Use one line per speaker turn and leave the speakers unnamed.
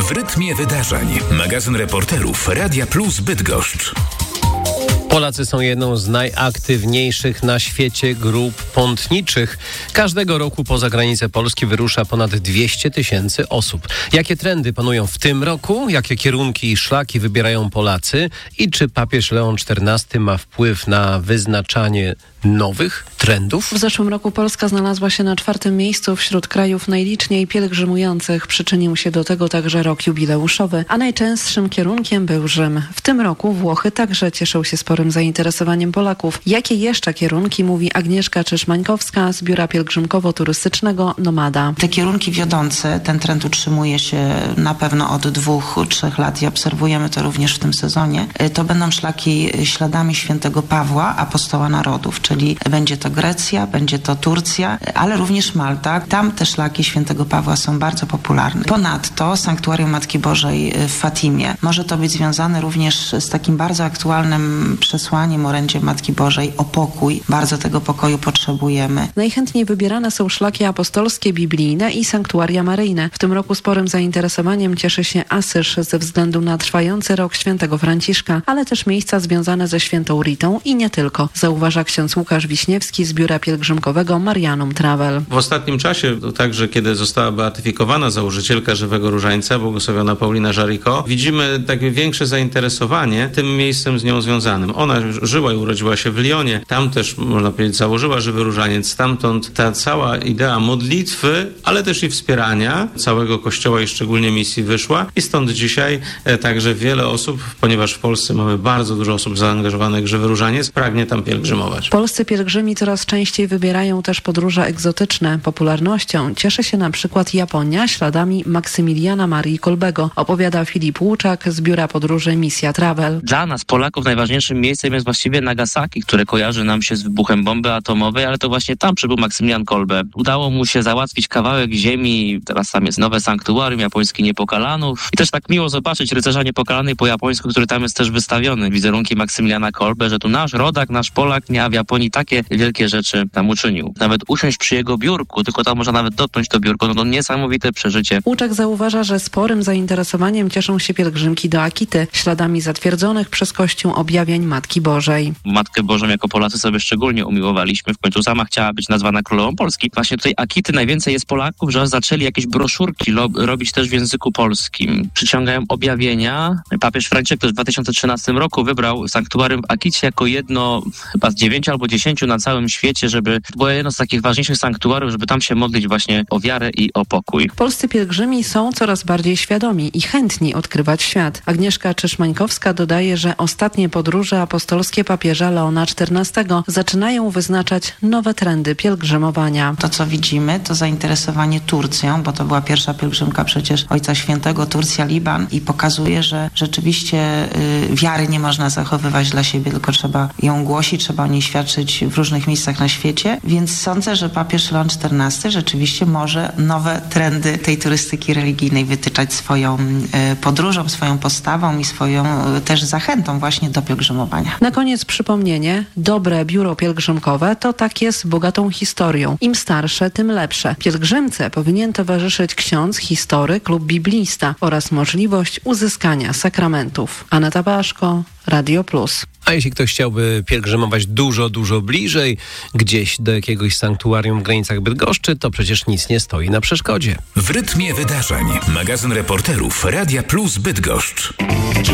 W rytmie wydarzeń. Magazyn reporterów Radia Plus Bydgoszcz.
Polacy są jedną z najaktywniejszych na świecie grup pątniczych. Każdego roku poza granice Polski wyrusza ponad 200 000 osób. Jakie trendy panują w tym roku? Jakie kierunki i szlaki wybierają Polacy? I czy papież Leon XIV ma wpływ na wyznaczanie nowych trendów?
W zeszłym roku Polska znalazła się na 4. miejscu wśród krajów najliczniej pielgrzymujących. Przyczynił się do tego także rok jubileuszowy, a najczęstszym kierunkiem był Rzym. W tym roku Włochy także cieszą się sporym zainteresowaniem Polaków. Jakie jeszcze kierunki, mówi Agnieszka Czyszmańkowska z Biura Pielgrzymkowo-Turystycznego Nomada.
Te kierunki wiodące, ten trend utrzymuje się na pewno od 2-3 lat i obserwujemy to również w tym sezonie. To będą szlaki śladami świętego Pawła, apostoła narodów, czyli będzie to Grecja, będzie to Turcja, ale również Malta. Tam te szlaki świętego Pawła są bardzo popularne. Ponadto Sanktuarium Matki Bożej w Fatimie. Może to być związane również z takim bardzo aktualnym przesłaniem, orędziem Matki Bożej o pokój. Bardzo tego pokoju potrzebujemy.
Najchętniej wybierane są szlaki apostolskie, biblijne i sanktuaria maryjne. W tym roku sporym zainteresowaniem cieszy się Asyż ze względu na trwający rok świętego Franciszka, ale też miejsca związane ze świętą Ritą i nie tylko, zauważa ksiądz Łukasz Wiśniewski z Biura Pielgrzymkowego Marianum Travel.
W ostatnim czasie, także kiedy została beatyfikowana założycielka Żywego Różańca, błogosławiona Paulina Jaricot, widzimy takie większe zainteresowanie tym miejscem z nią związanym. Ona żyła i urodziła się w Lyonie, tam też, można powiedzieć, założyła Żywy Różaniec. Stamtąd ta cała idea modlitwy, ale też i wspierania całego Kościoła i szczególnie misji wyszła. I stąd dzisiaj także wiele osób, ponieważ w Polsce mamy bardzo dużo osób zaangażowanych w Żywy Różaniec, pragnie tam pielgrzymować.
Polscy pielgrzymi coraz częściej wybierają też podróże egzotyczne. Popularnością cieszy się na przykład Japonia śladami Maksymiliana Marii Kolbego, opowiada Filip Łuczak z Biura Podróży Misja Travel.
Dla nas, Polaków, najważniejszym miejscem jest właściwie Nagasaki, które kojarzy nam się z wybuchem bomby atomowej, ale to właśnie tam przybył Maksymilian Kolbe. Udało mu się załatwić kawałek ziemi, teraz tam jest nowe sanktuarium japoński Niepokalanów i też tak miło zobaczyć rycerza Niepokalanej po japońsku, który tam jest też wystawiony. Wizerunki Maksymiliana Kolbe, że tu nasz rodak, nasz Polak, nie, a w Japonii takie wielkie rzeczy tam uczynił. Nawet usiąść przy jego biurku, tylko tam można nawet dotknąć to biurko, no to niesamowite przeżycie.
Łuczek zauważa, że sporym zainteresowaniem cieszą się pielgrzymki do Akity, śladami zatwierdzonych przez Kościół objawień Matki Bożej.
Matkę Bożą jako Polacy sobie szczególnie umiłowaliśmy. W końcu sama chciała być nazwana królową Polski. Właśnie tutaj Akity najwięcej jest Polaków, że zaczęli jakieś broszurki robić też w języku polskim. Przyciągają objawienia. Papież Franciszek też w 2013 roku wybrał sanktuarium w Akicie jako jedno chyba z 9 albo 10 na całym świecie, żeby to było jedno z takich ważniejszych sanktuariów, żeby tam się modlić właśnie o wiarę i o pokój.
Polscy pielgrzymi są coraz bardziej świadomi i chętni odkrywać świat. Agnieszka Czyszmańkowska dodaje, że ostatnie podróże apostolskie papieża Leona XIV zaczynają wyznaczać nowe trendy pielgrzymowania.
To, co widzimy, to zainteresowanie Turcją, bo to była pierwsza pielgrzymka przecież Ojca Świętego, Turcja, Liban i pokazuje, że rzeczywiście wiary nie można zachowywać dla siebie, tylko trzeba ją głosić, trzeba o niej świadczyć w różnych miejscach na świecie, więc sądzę, że papież Leon XIV rzeczywiście może nowe trendy tej turystyki religijnej wytyczać swoją podróżą, swoją postawą i swoją też zachętą właśnie do pielgrzymowania.
Na koniec przypomnienie, dobre biuro pielgrzymkowe to takie z bogatą historią. Im starsze, tym lepsze. Pielgrzymce powinien towarzyszyć ksiądz, historyk lub biblista oraz możliwość uzyskania sakramentów. Aneta Baszko, Radio Plus.
A jeśli ktoś chciałby pielgrzymować dużo bliżej, gdzieś do jakiegoś sanktuarium w granicach Bydgoszczy, to przecież nic nie stoi na przeszkodzie.
W rytmie wydarzeń. Magazyn reporterów Radia Plus Bydgoszcz.